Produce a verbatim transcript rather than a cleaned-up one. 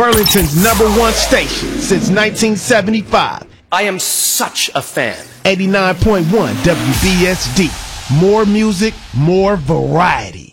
Burlington's number one station since nineteen seventy-five. I am such a fan. eighty-nine point one W B S D. More music, more variety.